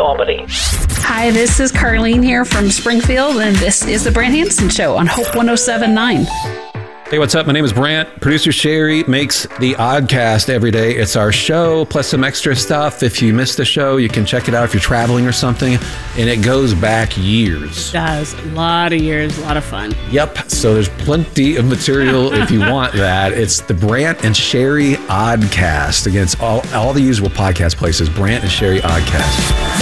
Albany. Hi, this is Carlene here from Springfield, and this is the Brant Hansen Show on Hope 107.9. Hey, what's up? My name is Brant. Producer Sherry makes the Oddcast every day. It's our show, plus some extra stuff. If you missed the show, you can check it out if you're traveling or something. And it goes back years. It does. A lot of years, a lot of fun. Yep. So there's plenty of material if you want that. It's the Brant and Sherry Oddcast against all the usual podcast places. Brant and Sherry Oddcast.